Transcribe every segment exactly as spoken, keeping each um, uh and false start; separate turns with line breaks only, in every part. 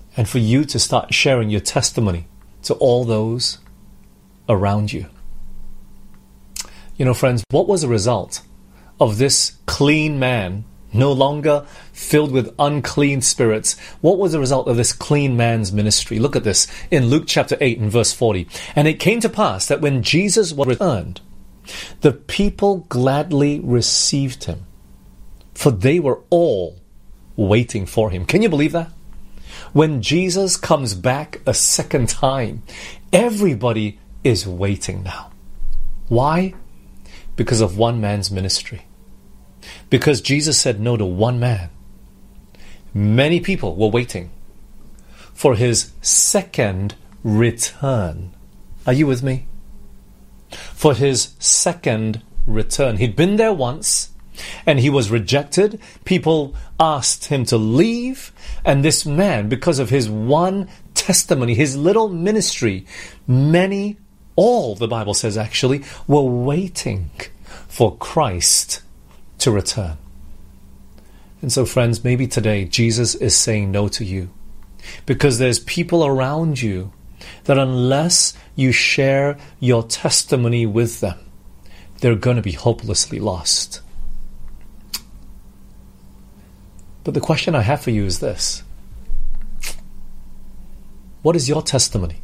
and for you to start sharing your testimony to all those around you. You know, friends, what was the result of this clean man, no longer filled with unclean spirits? What was the result of this clean man's ministry? Look at this in Luke chapter eight and verse forty. And it came to pass that when Jesus was returned, the people gladly received him, for they were all waiting for him. Can you believe that? When Jesus comes back a second time, everybody is waiting now. Why? Because of one man's ministry. Because Jesus said no to one man. Many people were waiting for his second return. Are you with me? For his second return. He'd been there once, and he was rejected. People asked him to leave. And this man, because of his one testimony, his little ministry, many, all the Bible says actually, were waiting for Christ to return. And so, friends, maybe today Jesus is saying no to you, because there's people around you that unless you share your testimony with them, they're going to be hopelessly lost. But the question I have for you is this: what is your testimony?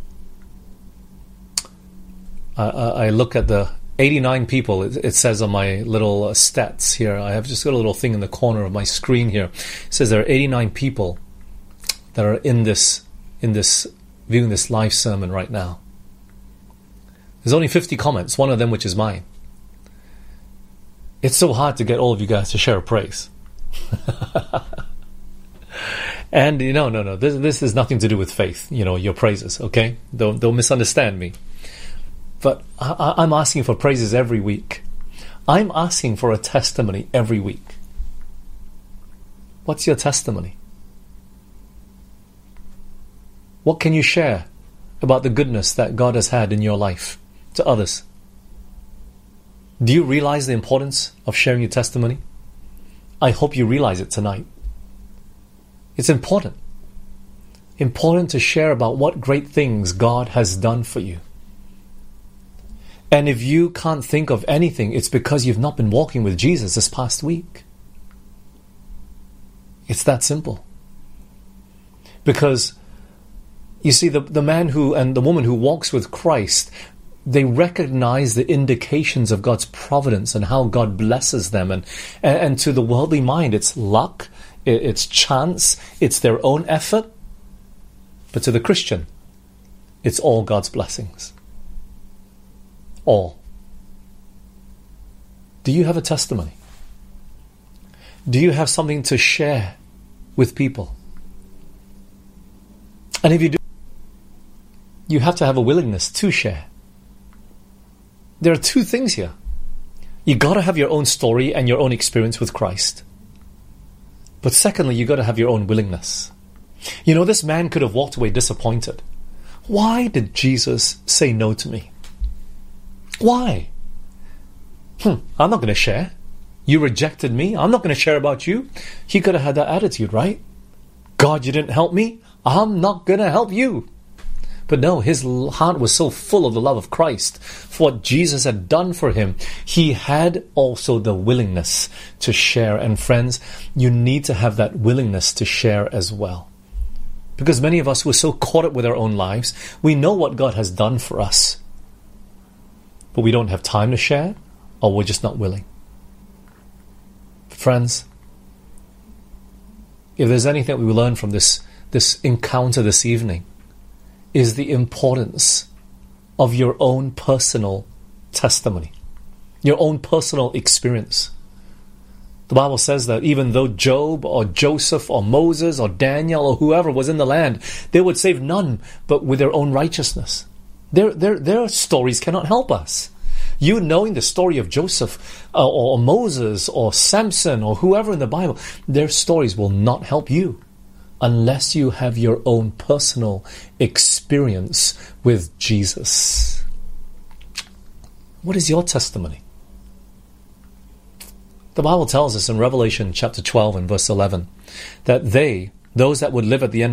I, I look at the eighty-nine people, it, it says on my little stats here. I have just got a little thing in the corner of my screen here. It says there are eighty-nine people that are in this, in this, viewing this live sermon right now. There's only fifty comments, one of them which is mine. It's so hard to get all of you guys to share a praise. And you know, no, no, this this has nothing to do with faith. You know, your praises, okay? Don't don't misunderstand me. But I, I'm asking for praises every week. I'm asking for a testimony every week. What's your testimony? What can you share about the goodness that God has had in your life to others? Do you realize the importance of sharing your testimony? I hope you realize it tonight. It's important. Important to share about what great things God has done for you. And if you can't think of anything, it's because you've not been walking with Jesus this past week. It's that simple. Because, you see, the, the man who and the woman who walks with Christ, they recognize the indications of God's providence and how God blesses them. And, and, and to the worldly mind, it's luck, it's chance, it's their own effort. But to the Christian, it's all God's blessings. All. Do you have a testimony? Do you have something to share with people? And if you do, you have to have a willingness to share. There are two things here. You got to have your own story and your own experience with Christ. But secondly, you got to have your own willingness. You know, this man could have walked away disappointed. Why did Jesus say no to me? Why? Hmm, I'm not going to share. You rejected me. I'm not going to share about you. He could have had that attitude, right? God, you didn't help me. I'm not going to help you. But no, his heart was so full of the love of Christ, for what Jesus had done for him. He had also the willingness to share. And friends, you need to have that willingness to share as well. Because many of us were so caught up with our own lives, we know what God has done for us, but we don't have time to share, or we're just not willing. Friends, if there's anything we learn from this, this encounter this evening, is the importance of your own personal testimony, your own personal experience. The Bible says that even though Job or Joseph or Moses or Daniel or whoever was in the land, they would save none but with their own righteousness. Their, their, their stories cannot help us. You knowing the story of Joseph uh, or Moses or Samson or whoever in the Bible, their stories will not help you unless you have your own personal experience with Jesus. What is your testimony? The Bible tells us in Revelation chapter twelve and verse eleven that they, those that would live at the end